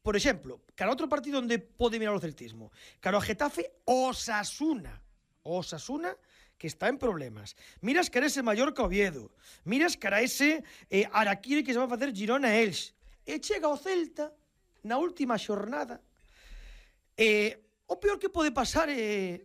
por exemplo, cara outro partido onde pode mirar o celtismo, cara o Getafe, Osasuna, que está en problemas. Miras cara ese Mallorca Oviedo, miras cara ese Araquiri que se va a facer Girona Elx, e chega o Celta na última xornada. O peor que pode pasar é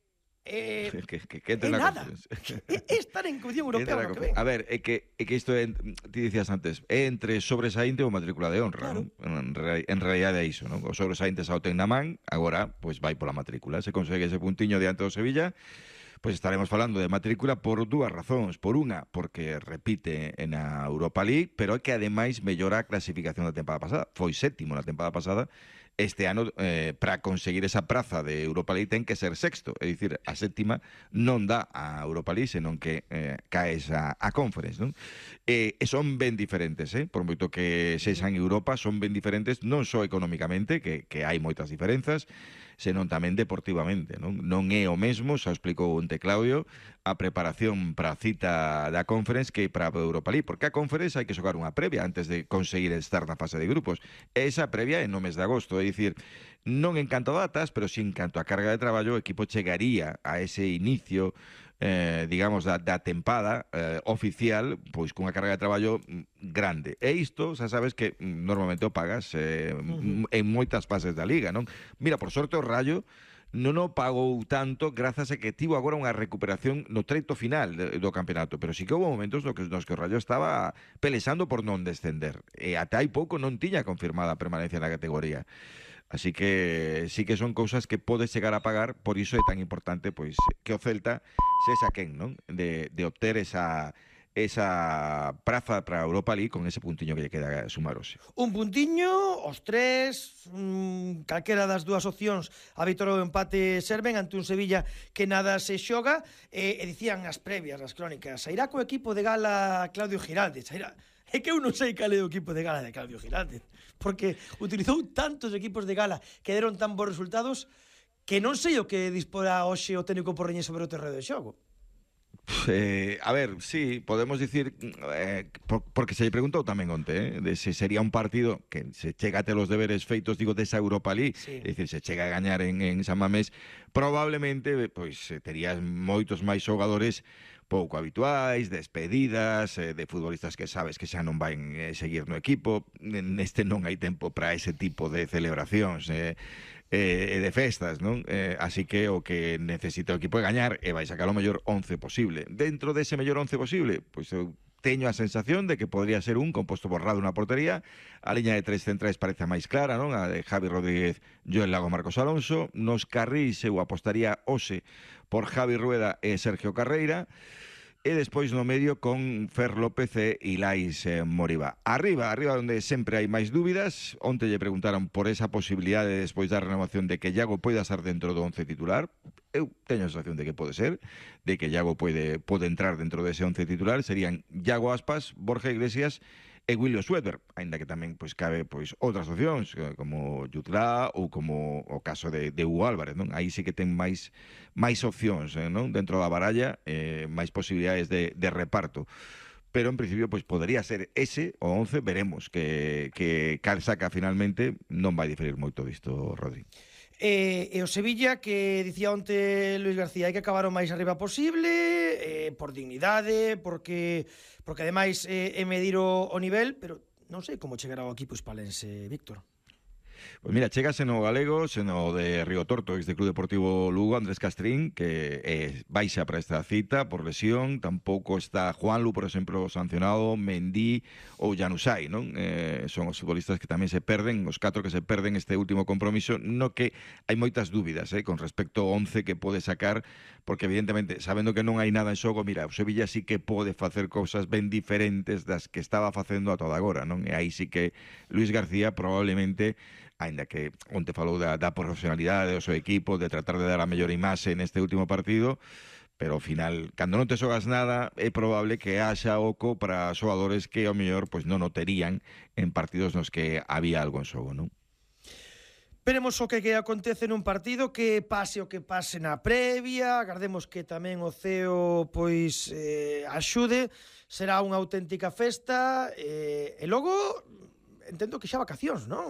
nada. É estar en competición europea no que ven. A ver, é que isto ti dicías antes, é entre sobresaínte ou matrícula de honra, Claro. non? En realidade é iso, non? O sobresaínte xa o ten na man, agora, pois vai pola matrícula. Se consegue ese puntiño diante do Sevilla, pois estaremos falando de matrícula por dúas razóns. Por unha, porque repite na Europa League, pero é que ademais mellora a clasificación da tempada pasada. Foi sétimo na tempada pasada. Este ano, para conseguir esa praza de Europa League, ten que ser sexto. É dicir, a sétima non dá a Europa League, senón que caes a Conference, non? E son ben diferentes, por moito que sexan Europa, son ben diferentes, non só económicamente, que hai moitas diferenzas, senón tamén deportivamente, non? Non é o mesmo, xa explicou onte Claudio, a preparación para a cita da Conference que para a Europa League, porque a Conference hai que xogar unha previa antes de conseguir estar na fase de grupos. E esa previa é no mes de agosto, é dicir, non en canto a datas, pero si en canto a carga de traballo, o equipo chegaría a ese inicio, digamos, da tempada oficial, pois cunha carga de traballo grande. E isto, xa sabes que normalmente o pagas en moitas fases da liga, non? Mira, por sorte o Rayo non o pagou tanto grazas a que tivo agora unha recuperación no treito final do campeonato, pero sí que houve momentos nos que o Rayo estaba pelexando por non descender, e ata hai pouco non tiña confirmada a permanencia na categoría. Así que sí que son cousas que podes chegar a pagar, por iso é tan importante pois que o Celta se saquen, non? De obter esa praza para a Europa League con ese puntiño que lle queda sumarose. Un puntiño, os tres, calquera das dúas opcións, a vitória ou empate serven ante un Sevilla que nada se xoga, e dicían as previas, as crónicas, sairá co equipo de gala Claudio Giraldez, sairá. É que eu non sei cal é o equipo de gala de Claudio Giraldez, porque utilizou tantos equipos de gala que deron tan bons resultados que non sei o que dispora hoxe o técnico porreñés sobre o terreo de xogo. A ver, sí, podemos dicir, porque se lle preguntou tamén onte, de se sería un partido que se chega a ter os deberes feitos, digo, desa Europa League, sí. É dicir, se chega a gañar en San Mamés, probablemente, pois, terías moitos máis xogadores pouco habituais, despedidas, de futbolistas que sabes que xa non van seguir no equipo. Neste non hai tempo para ese tipo de celebracións e de festas, non? Así que o que necesita o equipo é gañar e vai sacar o mellor 11 posible. Dentro dese mellor 11 posible, pois eu teño a sensación de que podría ser un composto borrado na portería. A liña de tres centrais parece máis clara, non? A de Javi Rodríguez, Joel Lago, Marcos Alonso. Nos carrís eu apostaría hoxe por Javi Rueda e Sergio Carreira. E despois no medio con Fer López e Ilais Moriba. Arriba onde sempre hai máis dúbidas. Onte lle preguntaron por esa posibilidade despois da renovación de que Iago poida estar dentro do 11 titular. Eu teño a sensación de que pode ser, de que Iago pode entrar dentro dese 11 titular. Serían Iago Aspas, Borja Iglesias e William Swedberg, aínda que tamén pois cabe pois outras opcións como Jutlá ou como o caso de Hugo Álvarez, non? Aí sí que ten máis opcións, non? Dentro da baralla, máis posibilidades de reparto. Pero en principio pois podría ser ese o 11, veremos que cal saca finalmente, non vai diferir moito disto, Rodri. E o Sevilla, que dicía onte Luis García, hai que acabar o máis arriba posible, por dignidade, porque ademais é medir o nivel, pero non sei como chegará o equipo hispalense, Víctor. Pois mira, chegase no galego, seno de Río Torto, ex de Club Deportivo Lugo, Andrés Castrín, que baixa para esta cita por lesión. Tampouco está Juanlu, por exemplo, sancionado, Mendy ou Januzaj, non? Son os futbolistas que tamén se perden, os 4 que se perden este último compromiso, no que hai moitas dúbidas con respecto ao 11 que pode sacar, porque evidentemente, sabendo que non hai nada en xogo, mira, o Sevilla sí que pode facer cousas ben diferentes das que estaba facendo a toda agora, non? E aí sí que Luis García probablemente, aínda que onte falou da profesionalidade do seu equipo, de tratar de dar a mellor imaxe neste último partido, pero ao final, cando non te xogas nada, é probable que haxa oco para xogadores que ao mellor pois non o terían en partidos nos que había algo en xogo, non? Veremos o que acontece nun partido, que pase o que pase na previa, agardemos que tamén o CEO pois axude, será unha auténtica festa, e logo entendo que xa vacacións, non?